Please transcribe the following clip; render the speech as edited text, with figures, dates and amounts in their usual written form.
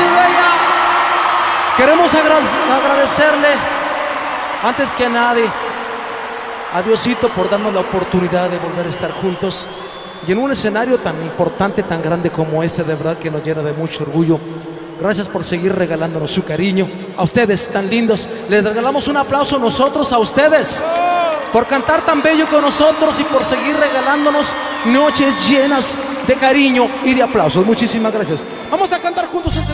gente bella, queremos agradecerle antes que a nadie a Diosito por darnos la oportunidad de volver a estar juntos y en un escenario tan importante, tan grande como este. De verdad que nos llena de mucho orgullo. Gracias por seguir regalándonos su cariño. A ustedes tan lindos, les regalamos un aplauso nosotros a ustedes por cantar tan bello con nosotros y por seguir regalándonos noches llenas de cariño y de aplausos. Muchísimas gracias. Vamos a cantar juntos.